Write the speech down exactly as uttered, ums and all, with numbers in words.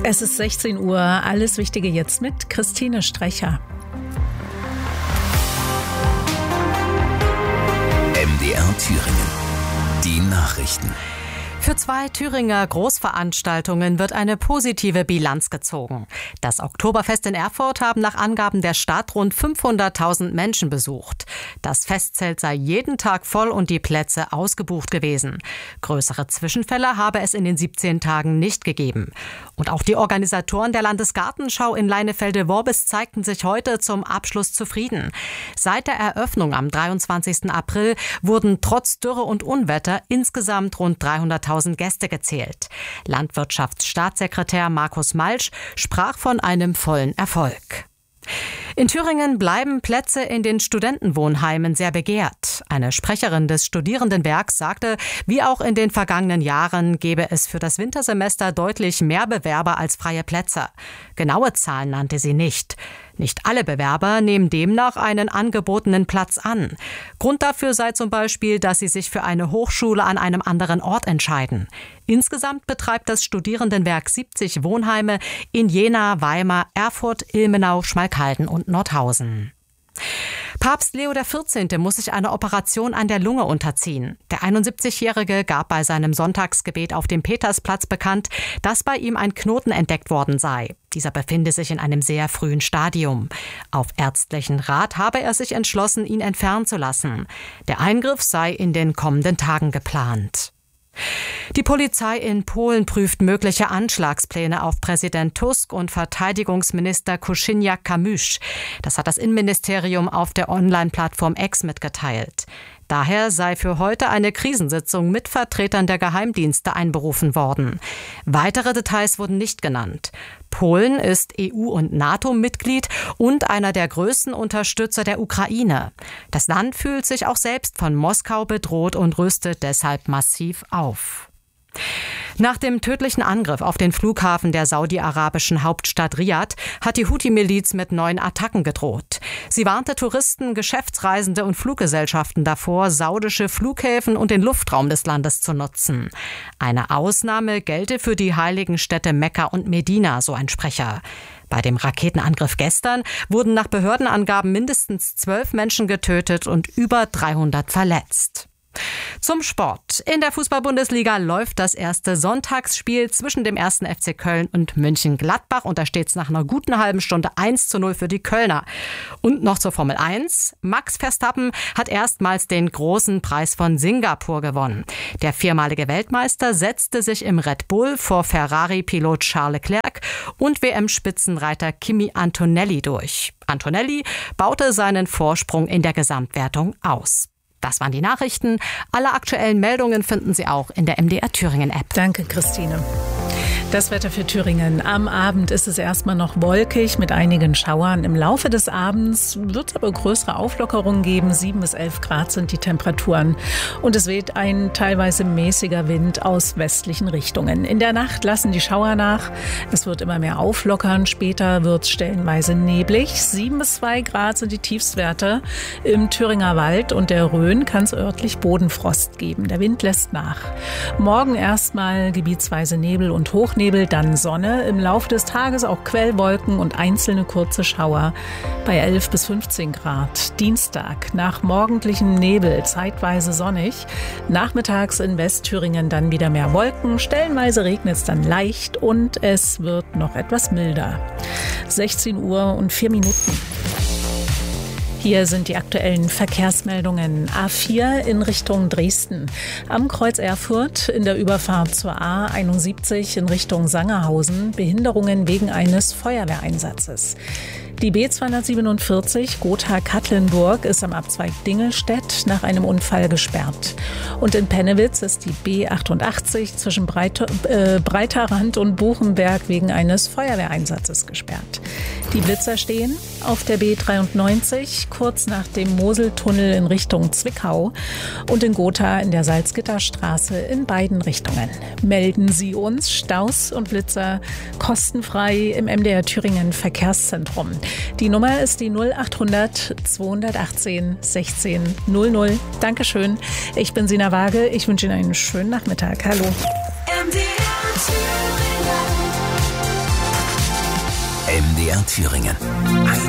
Es ist sechzehn Uhr, alles Wichtige jetzt mit Christine Strecher. M D R Thüringen. Die Nachrichten. Für zwei Thüringer Großveranstaltungen wird eine positive Bilanz gezogen. Das Oktoberfest in Erfurt haben nach Angaben der Stadt rund fünfhunderttausend Menschen besucht. Das Festzelt sei jeden Tag voll und die Plätze ausgebucht gewesen. Größere Zwischenfälle habe es in den siebzehn Tagen nicht gegeben. Und auch die Organisatoren der Landesgartenschau in Leinefelde-Worbis zeigten sich heute zum Abschluss zufrieden. Seit der Eröffnung am dreiundzwanzigsten April wurden trotz Dürre und Unwetter insgesamt rund dreihunderttausend Gäste gezählt. Landwirtschaftsstaatssekretär Markus Malsch sprach von einem vollen Erfolg. In Thüringen bleiben Plätze in den Studentenwohnheimen sehr begehrt. Eine Sprecherin des Studierendenwerks sagte, wie auch in den vergangenen Jahren gebe es für das Wintersemester deutlich mehr Bewerber als freie Plätze. Genaue Zahlen nannte sie nicht. Nicht alle Bewerber nehmen demnach einen angebotenen Platz an. Grund dafür sei zum Beispiel, dass sie sich für eine Hochschule an einem anderen Ort entscheiden. Insgesamt betreibt das Studierendenwerk siebzig Wohnheime in Jena, Weimar, Erfurt, Ilmenau, Schmalkalden und Nordhausen. Papst Leo der vierzehnte muss sich einer Operation an der Lunge unterziehen. Der einundsiebzigjährige gab bei seinem Sonntagsgebet auf dem Petersplatz bekannt, dass bei ihm ein Knoten entdeckt worden sei. Dieser befinde sich in einem sehr frühen Stadium. Auf ärztlichen Rat habe er sich entschlossen, ihn entfernen zu lassen. Der Eingriff sei in den kommenden Tagen geplant. Die Polizei in Polen prüft mögliche Anschlagspläne auf Präsident Tusk und Verteidigungsminister Kosiniak-Kamysz. Das hat das Innenministerium auf der Online-Plattform X mitgeteilt. Daher sei für heute eine Krisensitzung mit Vertretern der Geheimdienste einberufen worden. Weitere Details wurden nicht genannt. Polen ist E U- und NATO-Mitglied und einer der größten Unterstützer der Ukraine. Das Land fühlt sich auch selbst von Moskau bedroht und rüstet deshalb massiv auf. Nach dem tödlichen Angriff auf den Flughafen der saudi-arabischen Hauptstadt Riad hat die Houthi-Miliz mit neuen Attacken gedroht. Sie warnte Touristen, Geschäftsreisende und Fluggesellschaften davor, saudische Flughäfen und den Luftraum des Landes zu nutzen. Eine Ausnahme gelte für die heiligen Städte Mekka und Medina, so ein Sprecher. Bei dem Raketenangriff gestern wurden nach Behördenangaben mindestens zwölf Menschen getötet und über dreihundert verletzt. Zum Sport. In der Fußball-Bundesliga läuft das erste Sonntagsspiel zwischen dem ersten F C Köln und Mönchengladbach und da steht es nach einer guten halben Stunde eins zu null für die Kölner. Und noch zur Formel eins. Max Verstappen hat erstmals den großen Preis von Singapur gewonnen. Der viermalige Weltmeister setzte sich im Red Bull vor Ferrari-Pilot Charles Leclerc und W M-Spitzenreiter Kimi Antonelli durch. Antonelli baute seinen Vorsprung in der Gesamtwertung aus. Das waren die Nachrichten. Alle aktuellen Meldungen finden Sie auch in der M D R Thüringen App. Danke, Christine. Das Wetter für Thüringen. Am Abend ist es erstmal noch wolkig mit einigen Schauern. Im Laufe des Abends wird es aber größere Auflockerungen geben. sieben bis elf Grad sind die Temperaturen. Und es weht ein teilweise mäßiger Wind aus westlichen Richtungen. In der Nacht lassen die Schauer nach. Es wird immer mehr auflockern. Später wird es stellenweise neblig. sieben bis zwei Grad sind die Tiefstwerte. Im Thüringer Wald und der Rhön kann es örtlich Bodenfrost geben. Der Wind lässt nach. Morgen erstmal gebietsweise Nebel und Hochnebel. Nebel, dann Sonne, im Laufe des Tages auch Quellwolken und einzelne kurze Schauer bei elf bis fünfzehn Grad. Dienstag nach morgendlichem Nebel zeitweise sonnig, nachmittags in Westthüringen dann wieder mehr Wolken, stellenweise regnet es dann leicht und es wird noch etwas milder. sechzehn Uhr und vier Minuten. Hier sind die aktuellen Verkehrsmeldungen. A vier in Richtung Dresden. Am Kreuz Erfurt in der Überfahrt zur A einundsiebzig in Richtung Sangerhausen. Behinderungen wegen eines Feuerwehreinsatzes. Die B zweihundertsiebenundvierzig Gotha-Katlenburg ist am Abzweig Dingelstedt nach einem Unfall gesperrt. Und in Pennewitz ist die B achtundachtzig zwischen Breite, äh, Breiterrand und Buchenberg wegen eines Feuerwehreinsatzes gesperrt. Die Blitzer stehen auf der B dreiundneunzig kurz nach dem Moseltunnel in Richtung Zwickau und in Gotha in der Salzgitterstraße in beiden Richtungen. Melden Sie uns Staus und Blitzer kostenfrei im M D R Thüringen Verkehrszentrum. Die Nummer ist die null achthundert zweihundertachtzehn sechzehn null null. Dankeschön. Ich bin Sina Waage. Ich wünsche Ihnen einen schönen Nachmittag. Hallo. M D R Thüringen. R Thüringen.